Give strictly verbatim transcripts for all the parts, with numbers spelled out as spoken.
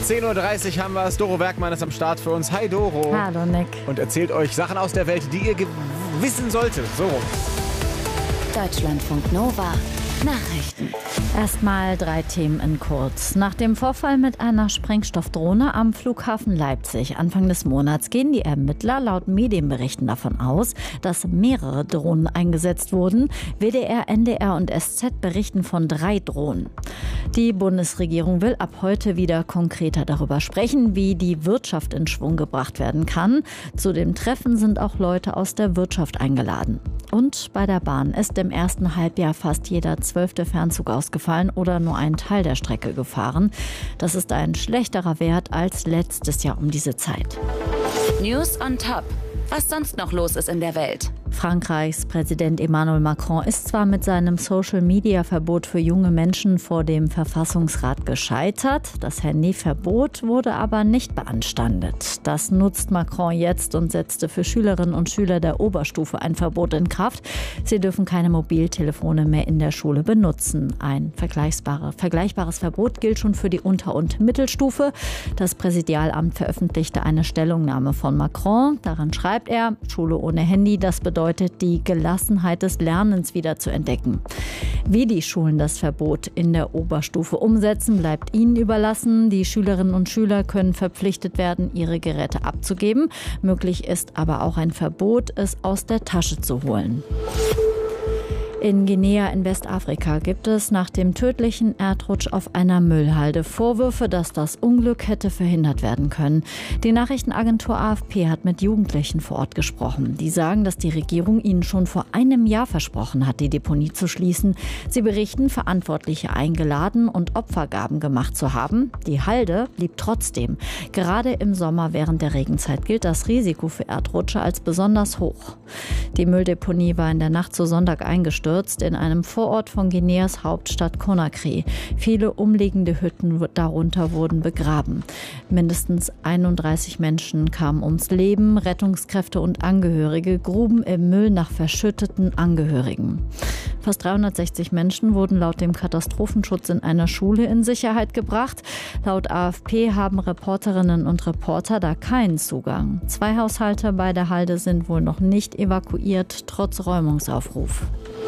zehn Uhr dreißig haben wir es. Doro Werkmann ist am Start für uns. Hi Doro. Hallo Nick. Und erzählt euch Sachen aus der Welt, die ihr ge- wissen solltet. So rum. Deutschlandfunk Nova. Nachrichten. Erstmal drei Themen in kurz. Nach dem Vorfall mit einer Sprengstoffdrohne am Flughafen Leipzig Anfang des Monats gehen die Ermittler laut Medienberichten davon aus, dass mehrere Drohnen eingesetzt wurden. W D R, N D R und S Z berichten von drei Drohnen. Die Bundesregierung will ab heute wieder konkreter darüber sprechen, wie die Wirtschaft in Schwung gebracht werden kann. Zu dem Treffen sind auch Leute aus der Wirtschaft eingeladen. Und bei der Bahn ist im ersten Halbjahr fast jeder zwölfte Fernzug ausgefallen oder nur ein Teil der Strecke gefahren. Das ist ein schlechterer Wert als letztes Jahr um diese Zeit. News on Top. Was sonst noch los ist in der Welt. Frankreichs Präsident Emmanuel Macron ist zwar mit seinem Social-Media-Verbot für junge Menschen vor dem Verfassungsrat gescheitert. Das Handyverbot wurde aber nicht beanstandet. Das nutzt Macron jetzt und setzte für Schülerinnen und Schüler der Oberstufe ein Verbot in Kraft. Sie dürfen keine Mobiltelefone mehr in der Schule benutzen. Ein vergleichbare, vergleichbares Verbot gilt schon für die Unter- und Mittelstufe. Das Präsidialamt veröffentlichte eine Stellungnahme von Macron. Darin schreibt er, Schule ohne Handy, das bedeutet, die Gelassenheit des Lernens wieder zu entdecken. Wie die Schulen das Verbot in der Oberstufe umsetzen, bleibt ihnen überlassen. Die Schülerinnen und Schüler können verpflichtet werden, ihre Geräte abzugeben. Möglich ist aber auch ein Verbot, es aus der Tasche zu holen. In Guinea in Westafrika gibt es nach dem tödlichen Erdrutsch auf einer Müllhalde Vorwürfe, dass das Unglück hätte verhindert werden können. Die Nachrichtenagentur A F P hat mit Jugendlichen vor Ort gesprochen. Die sagen, dass die Regierung ihnen schon vor einem Jahr versprochen hat, die Deponie zu schließen. Sie berichten, Verantwortliche eingeladen und Opfergaben gemacht zu haben. Die Halde blieb trotzdem. Gerade im Sommer während der Regenzeit gilt das Risiko für Erdrutsche als besonders hoch. Die Mülldeponie war in der Nacht zu Sonntag eingestürzt in einem Vorort von Guineas Hauptstadt Conakry. Viele umliegende Hütten darunter wurden begraben. Mindestens einunddreißig Menschen kamen ums Leben. Rettungskräfte und Angehörige gruben im Müll nach verschütteten Angehörigen. Fast dreihundertsechzig Menschen wurden laut dem Katastrophenschutz in einer Schule in Sicherheit gebracht. Laut A F P haben Reporterinnen und Reporter da keinen Zugang. Zwei Haushalte bei der Halde sind wohl noch nicht evakuiert, trotz Räumungsaufruf.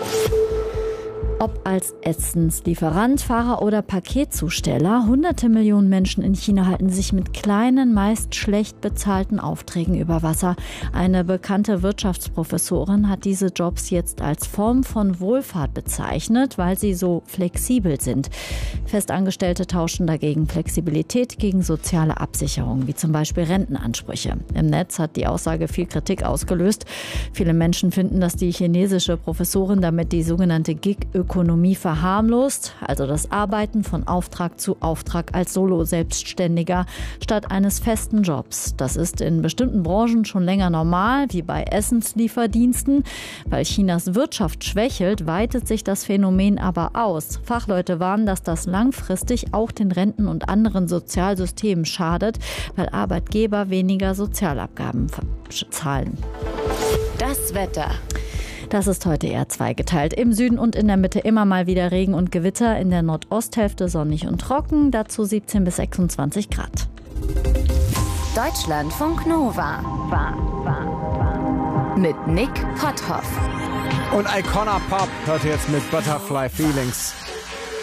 Ob als Essenslieferant, Fahrer oder Paketzusteller, hunderte Millionen Menschen in China halten sich mit kleinen, meist schlecht bezahlten Aufträgen über Wasser. Eine bekannte Wirtschaftsprofessorin hat diese Jobs jetzt als Form von Wohlfahrt bezeichnet, weil sie so flexibel sind. Festangestellte tauschen dagegen Flexibilität gegen soziale Absicherung, wie zum Beispiel Rentenansprüche. Im Netz hat die Aussage viel Kritik ausgelöst. Viele Menschen finden, dass die chinesische Professorin damit die sogenannte Gig-Ökonomie verharmlost, also das Arbeiten von Auftrag zu Auftrag als Solo-Selbstständiger statt eines festen Jobs. Das ist in bestimmten Branchen schon länger normal, wie bei Essenslieferdiensten. Weil Chinas Wirtschaft schwächelt, weitet sich das Phänomen aber aus. Fachleute warnen, dass das langfristig auch den Renten und anderen Sozialsystemen schadet, weil Arbeitgeber weniger Sozialabgaben zahlen. Das Wetter. Das ist heute eher zweigeteilt. Im Süden und in der Mitte immer mal wieder Regen und Gewitter. In der Nordosthälfte sonnig und trocken. Dazu siebzehn bis sechsundzwanzig Grad. Deutschlandfunk Nova. War, war, war. Mit Nick Potthoff. Und Icona Pop hört ihr jetzt mit Butterfly Feelings.